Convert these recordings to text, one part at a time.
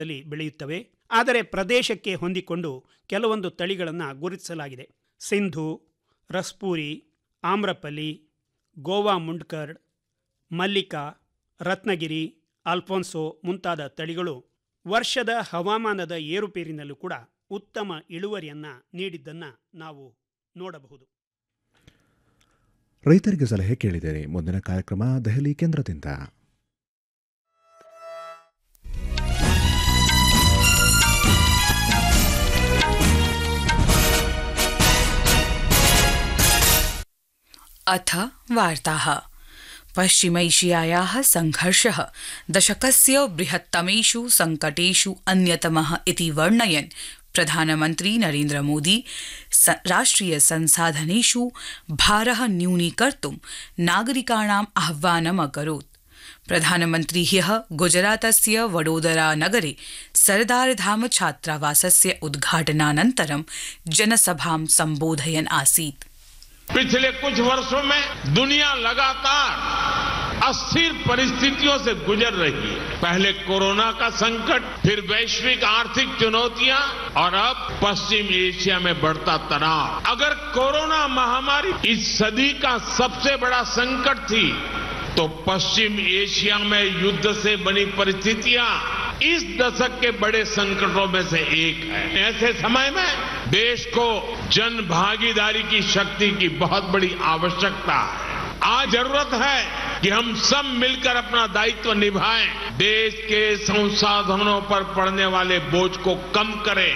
ಬೆಳೆಯುತ್ತವೆ. ಆದರೆ ಪ್ರದೇಶಕ್ಕೆ ಹೊಂದಿಕೊಂಡು ಕೆಲವೊಂದು ತಳಿಗಳನ್ನು ಗುರುತಿಸಲಾಗಿದೆ. ಸಿಂಧು, ರಸ್ಪೂರಿ, ಆಮ್ರಪಲ್ಲಿ, ಗೋವಾ ಮುಂಡ್ಕರ್ಡ್, ಮಲ್ಲಿಕಾ, ರತ್ನಗಿರಿ, ಅಲ್ಫೋನ್ಸೋ ಮುಂತಾದ ತಳಿಗಳು ವರ್ಷದ ಹವಾಮಾನದ ಏರುಪೇರಿನಲ್ಲೂ ಕೂಡ ಉತ್ತಮ ಇಳುವರಿಯನ್ನು ನೀಡಿದ್ದನ್ನು ನಾವು ನೋಡಬಹುದು. ರೈತರಿಗೆ ಸಲಹೆ ಕೇಳಿದರೆ ಮುಂದಿನ ಕಾರ್ಯಕ್ರಮ ದೆಹಲಿ ಕೇಂದ್ರದಿಂದ. अथ वार्ताः. पश्चिमैशियायाः संघर्षः दशकस्य बृहत्तमेषु संकटेषु अन्यतमः इति वर्णयन् प्रधानमन्त्री नरेन्द्र मोदी राष्ट्रिय संसाधनेषु भारः न्यूनीकर्तुं नागरिकाणाम् आह्वानम् अकरोत्. प्रधानमन्त्री ह्यः गुजरातस्य वडोदरा नगरे सरदारधाम छात्रावासस्य उद्घाटनानन्तरं जनसभां सम्बोधयन् आसीत्. पिछले कुछ वर्षों में दुनिया लगातार अस्थिर परिस्थितियों से गुजर रही है. पहले कोरोना का संकट, फिर वैश्विक आर्थिक चुनौतियां और अब पश्चिम एशिया में बढ़ता तनाव. अगर कोरोना महामारी इस सदी का सबसे बड़ा संकट थी, तो पश्चिम एशिया में युद्ध से बनी परिस्थितियां इस दशक के बड़े संकटों में से एक है. ऐसे समय में देश को जन भागीदारी की शक्ति की बहुत बड़ी आवश्यकता है. आज जरूरत है कि हम सब मिलकर अपना दायित्व निभाएं, देश के संसाधनों पर पड़ने वाले बोझ को कम करें.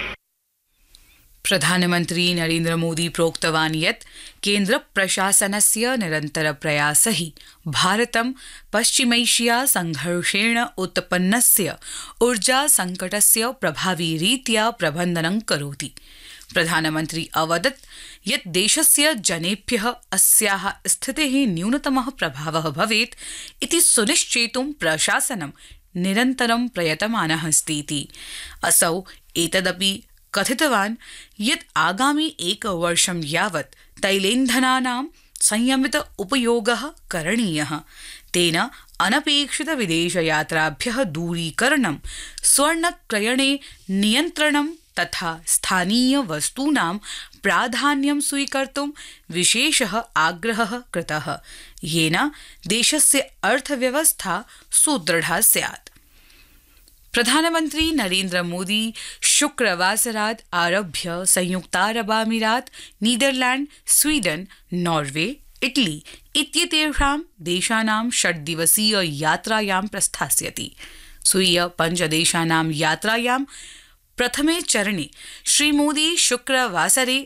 प्रधानमन्त्री नरेन्द्र मोदी प्रोक्तवान् यत् केन्द्र प्रशासनस्य निरन्तर प्रयासैः भारतं पश्चिमैशिया संघर्षेण उत्पन्नस्य ऊर्जा संकटस्य प्रभावी रीत्या प्रबन्धनं करोति. प्रधानमन्त्री अवदत् यत् देशस्य जनेभ्यः अस्याः स्थितेः न्यूनतमः प्रभावः भवेत् इति सुनिश्चेतुं प्रशासनं निरन्तरं प्रयतमानः अस्ति. असौ एतदपि कथितवान् यत् आगामि एकवर्षं यावत् तैलेन्धनानां संयमित उपयोगः करणीयः. तेन अनपेक्षित विदेशयात्राभ्यः दूरीकरणं, स्वर्णक्रयणे नियन्त्रणं तथा स्थानीय वस्तूनां प्राधान्यं स्वीकर्तुं विशेषः आग्रहः कृतः, येन देशस्य अर्थव्यवस्था सुदृढा स्यात्. प्रधानमन्त्री नरेन्द्र मोदी शुक्रवासरात् आरभ्य संयुक्तारबामीरात्, नीदरलैंड, स्वीडन, नॉर्वे, इटली इत्येतेषां देशानां 6 दिवसीय यात्रायां प्रस्थास्यति. स्वीय 5 देशानां यात्रायां प्रथमे चरणे श्रीमोदी शुक्रवासरे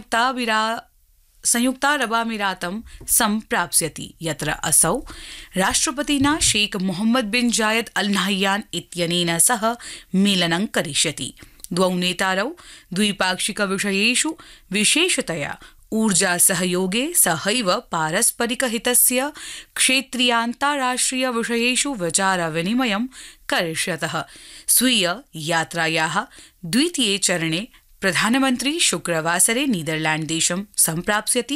संयुक्तारबामीरातं सम्प्राप्स्यति, यत्र असौ राष्ट्रपतिना शेख मोहम्मद बिन जायद अल नाह्यान इत्यनेन सह मेलनं करिष्यति. द्वौ नेतारौ द्विपाक्षिक विषयेषु विशेषतया ऊर्जा सहयोगे सहैव पारस्परिकहितस्य क्षेत्रीयान्ताराष्ट्रिय विषयेषु विचारविनिमयं करिष्यतः. स्वीय यात्रायाः द्वितीये चरणे प्रधानमन्त्री शुक्रवासरे नीदरलैंड देशं सम्प्राप्स्यति.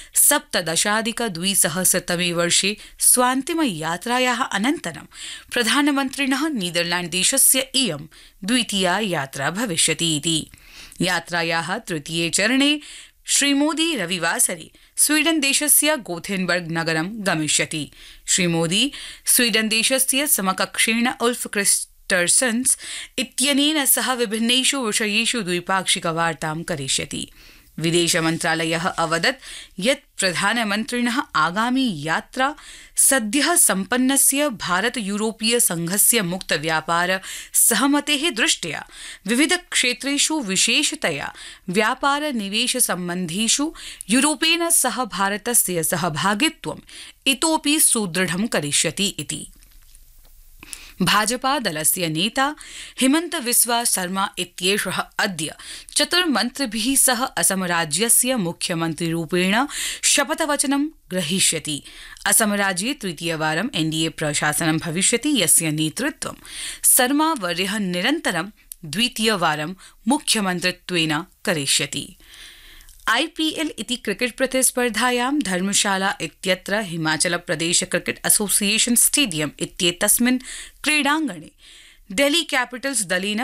17,200तमे वर्षे स्वान्तिमयात्रायाः अनन्तरं प्रधानमन्त्रिणः नीदरलैंड देशस्य इयं द्वितीया यात्रा भविष्यति इति. यात्रायाः तृतीये चरणे श्रीमोदी रविवासरे स्वीडन देशस्य गोथेनबर्ग नगरं गमिष्यति. श्रीमोदी स्वीडन देशस्य समकक्षेण उल्फ क्रिस्टर्सन्स इत्यनेन सह विभिन्नेषु विषयेषु द्विपाक्षिक वार्तां करिष्यति. विदेशमन्त्रालयः अवदत् यत् प्रधानमन्त्रिणः आगामी यात्रा सद्यः सम्पन्नस्य भारत यूरोपीय संघस्य मुक्त व्यापार सहमतेः दृष्ट्या विविध क्षेत्रेषु विशेषतया व्यापार निवेश सम्बन्धेषु यूरोपेन सह भारतस्य सहभागित्वम् इतोपि सुदृढं करिष्यति इति. भाजपा दलस्य नेता हिमंत बिस्वा शर्मा इत्येषः अद्य 4 मन्त्रिभिः सह असम राज्यस्य मुख्यमन्त्रिरूपेण शपथवचनं ग्रहीष्यति. असम राज्ये तृतीयवारं एनडीए प्रशासनं भविष्यति, यस्य नेतृत्वं शर्मा वर्यः निरन्तरं द्वितीयवारं मुख्यमन्त्रित्वेन करिष्यति. आईपीएल इति क्रिकेट प्रतिस्पर्धायां धर्मशाला इत्यत्र Himachal Pradesh cricket association stadium इत्येतस्मिन् क्रीडाङ्गणे डेल्ही कैपिटल्स दलेन